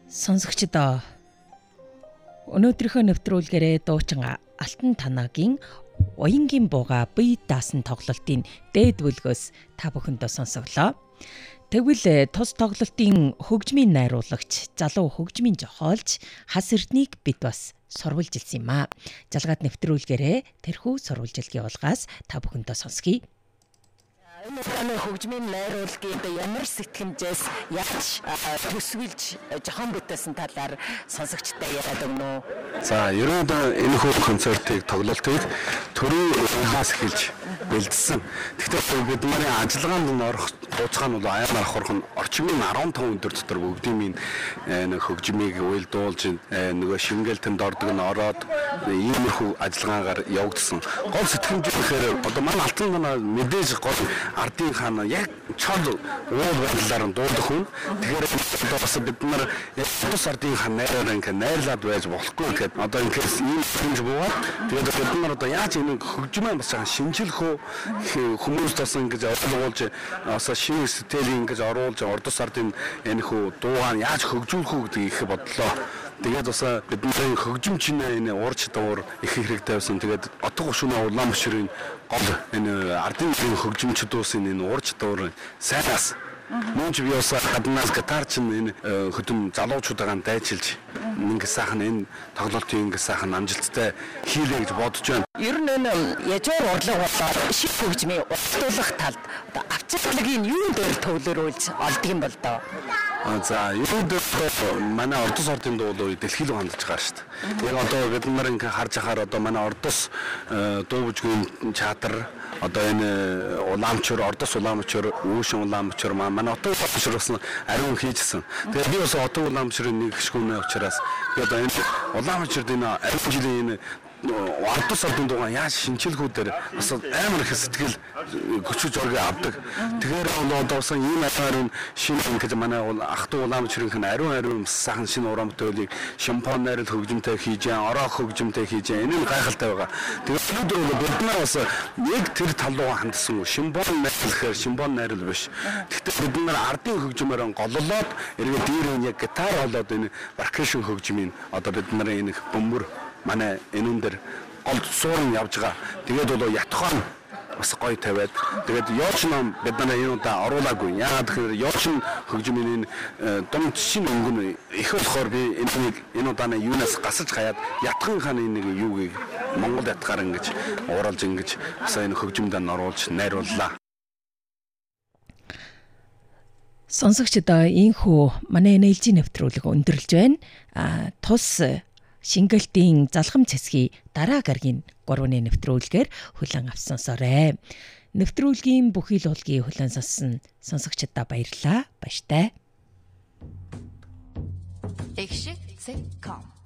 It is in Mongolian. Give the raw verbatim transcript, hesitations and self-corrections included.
Сонсогчдоо өнөөдрийнхөө нэвтрүүлгээрээ дуучин Алтан Танагийн Уянгийн бууга бие даасан тоглолтын дээд бүлгөөс та бүхэндээ сонсоглоо. Тэгвэл тус тоглолтын хөгжмийн найруулагч залуу хөгжмийн жохоолж Хас Эрдэнэийг бид бас сурвалж илсэн юм а. Жалгаад нэвтрүүлгээрээ тэрхүү сурвалжилгийн улгаас та бүхэндээ сонсгий. Энэ таны хөгжмийн найруулгыг ямар сэтгэмжээс яаж төсвөлж жохон бүтээсэн талаар сонсогчтой яриад өгнө. За, ерөнхийдөө энэ хүү концертыг тоглолтыг төрийн хаас эхэлж бэлдсэн. Гэхдээ бид нарын ажиллагаанд нь орох хугацаа нь бол аймаар ахурхан орчмын арван таван өдөр дотор бүгдийн нэг хөгжмийг уйлдуулж нөгөө шингээлтэнд ордог нь ороод иймэрхүү ажиллагаагаар явагдсан. Гол сэтгэмж гэхээр одоо манай Алтан Танаа мэдээж гол ардын хаана яг чод уул байдлаар нь дуудах хүн. Тэгэхээр бас бид нар тус ардын хаан найраар ингээ найрлаад байж болохгүй гэхэд одоо ингээс ийм хэмж буугаад тэгээд бид нар одоо яаж энэ хөгжмөө бас шинжлэх үү хүмүүс тас ингэж ойлгуулж бас шинэ сэтгэлийн ингэж оруулж ордос ардын энэ хүү дуугаан яаж хөгжүүлэх үү гэдгийг их бодлоо. Тэгээд бас бидний хөгжим чинээ энэ ур чадвар их хэрэгтэй байсан. Тэгээд отго шөнө Улаанбаатарын гол энэ ардын хөгжимчд uuсын энэ ур чадвар сайнаас мөн ч би бас гаднаас гитарч энэ хөдөлм залуучуудаа дайчилж ингэ сайхан энэ тоглолтын ингэ сайхан амжилттай хийлээ гэж бодож байна. Ер нь энэ яжуур урлаг болоод шиг хөгжмийн уртуулах талд одоо авчирлагын юун дээр төвлөрүүлж олдго юм бол доо. За, ерөнхийдөө манай ордос ардын дуу бол дэлхийд хандж байгаа шүү дээ. Яг одоо бид нар ингээ харж ахаар одоо манай ордос дуу бүжгийн чатар одоо энэ Улаанбаатар ордос Улаанбаатар үүшин Улаанбаатар манай отоо Улаанбаатараас ариун хийжсэн. Тэгээд би бас отоо Улаанбаатарын нэг гişгүүнээ учраас би одоо энэ Улаанбаатарт энэ ариун жилийн энэ ордос ардын дуугаа яаж шинжилгүүдээр бас амар их сэтгэл көчөж оргоо авдаг. Тэгэхээр одоо бас ийм атаар шинэ ингэж манай ах トゥ Улаанбаатарын ариун ариун сайхан шинэ уран бүтээлийг шампан найрал хөгжимтэй хийж, ороох хөгжимтэй хийж, энэ нь гайхалтай байгаа. Тэгээд өнөөдөр бол бид нар бас яг тэр тал руу хандсан. Шампан найрал гэхээр шампан найрал биш. Гэхдээ бид нар ардын хөгжмөөр голлоод эргээд дээрээ яг гитар болоод энэ перкушн хөгжмийн одоо бид нарын энэ бөмбөр манай энүүн дээр гол суурн явж байгаа. Тэгээд бол ятхан бас гоё тавиад тэгээд ёоч ном бид нар энэ удаа оруулаагүй. Яагаад гэхээр ёоч хөгжмийн энэ дунд шинэ өнгөн их болохоор би энэ энэ удааны юунаас гасаж хаяад ятхан хааны нэг юугийг Монгол ятгаар ингэж ууралж ингэж бас энэ хөгжмөд нь оруулж найрууллаа. Сонсогчдоо ийхүү манай эн эл жи нэвтрүүлэг өндөрлж байна. А тус шингэлтийн залхам цэсгийн дараа гарагийн гурваны нэвтрүүлгээр хүлээн авсансаарэ. Нэвтрүүлгийн бүхий л уулгийн хүлээн сонссон сонсогчдаа баярлалаа. Баяртай. экшит точка ком